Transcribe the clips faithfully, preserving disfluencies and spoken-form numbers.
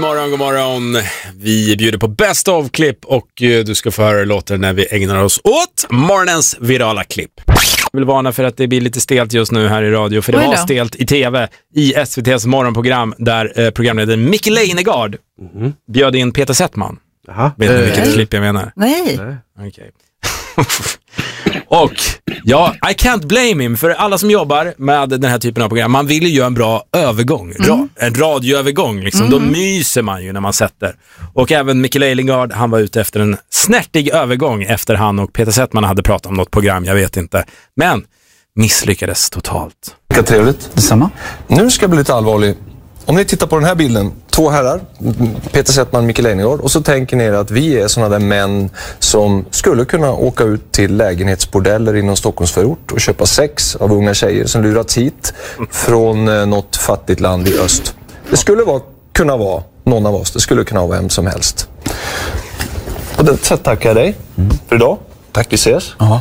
morgon, god morgon. Vi bjuder på Best of-klipp och du ska få höra låten när vi ägnar oss åt morgonens virala klipp. Jag vill varna för att det blir lite stelt just nu här i radio, för det var stelt i tv i S V T:s morgonprogram där eh, programledaren Micke Leijnegard mm. bjöd in Peter Settman. Jaha. Vet ni äh. vilket klipp jag menar? Nej. Okej. Okay. Och ja, I can't blame him, för alla som jobbar med den här typen av program, man vill ju göra en bra övergång, mm. Ra- en radioövergång liksom, mm. då myser man ju när man sätter. Och även Micke Leijnegard, han var ute efter en snärtig övergång efter han och Peter Settman hade pratat om något program, jag vet inte. Men misslyckades totalt. Vilka trevligt. Detsamma. Nu ska jag bli lite allvarlig. Om ni tittar på den här bilden, två herrar, Peter Settman och Micke Leijnegard, och så tänker ni er att vi är sådana där män som skulle kunna åka ut till lägenhetsbordeller inom Stockholmsförort och köpa sex av unga tjejer som lurats hit från eh, något fattigt land i öst. Det skulle vara, kunna vara någon av oss, det skulle kunna vara vem som helst. På det sättet tackar jag dig mm. för idag. Tack, vi ses. Vad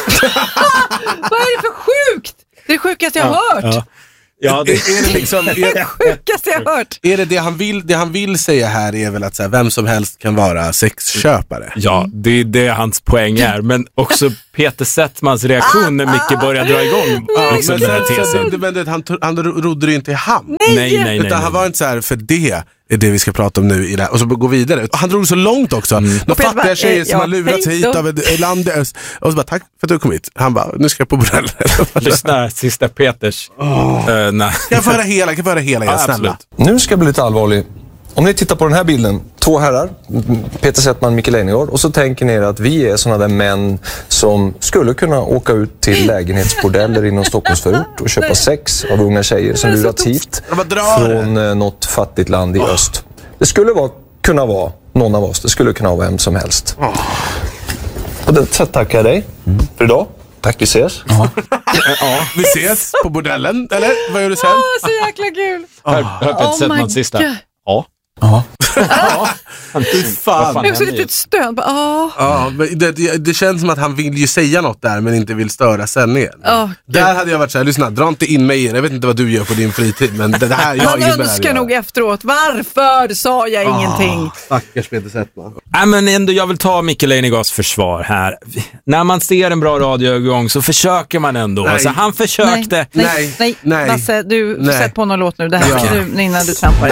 är det för sjukt? Det är det sjukaste jag har ja, hört. Ja. Ja, det är det liksom, är det sjukaste jag har hört. Är det det han vill, det han vill säga här är väl att så här, vem som helst kan vara sexköpare. Ja, det är det hans poäng är. Men också Peter Settmans reaktion när Micke börjar dra igång liksom men, den här tesen. Det, men det, han, han rodde det inte i hamn. Nej, nej, nej. Utan nej, han var inte så här, för det är det vi ska prata om nu i det här. Och så gå vidare. Han drog så långt också. Mm. De fattiga bara, tjejer som ja, har lurats hit av ett land i öst. Och så bara, tack för att du kom hit. Han bara, nu ska jag på bordell. Lyssna, sista Peters. Oh. Uh, nej. Kan jag få höra hela, kan jag få höra hela, ja, snälla. Nu ska jag bli lite allvarlig. Om ni tittar på den här bilden, två herrar, Peter Settman och Micke Leijnegard, och så tänker ni er att vi är sådana där män som skulle kunna åka ut till lägenhetsbordeller inom Stockholmsförort och köpa sex av unga tjejer som lurats hit från det. något fattigt land i öst. Det skulle vara, kunna vara någon av oss, det skulle kunna vara vem som helst. På det sättet tackar jag dig mm. för idag. Tack, vi ses. Ja. Ja, vi ses på bordellen, eller? Vad gör du sen? Åh, oh, så jäkla kul. Hör, hör Peter Settmans sista. Ja. Ja. Ja. Fan. Det är så lite ett stön. Ja. Ja, men det, det, det känns som att han vill ju säga något där men inte vill störa sändningen. Oh, där hade jag varit så här, lyssna, dra inte in mig. Jag vet inte vad du gör på din fritid, men det, det här jag han önskar nog efteråt. Varför sa jag oh, ingenting? Stackars Peter Settman. Nej, men ändå, jag vill ta Micke Leijnegards försvar här. När man ser en bra radioövergång så försöker man ändå. Alltså, han försökte. Nej, nej, nej. nej. Lasse, du nej. Sätt på någon låt nu. Det här ja. du, innan du trampar.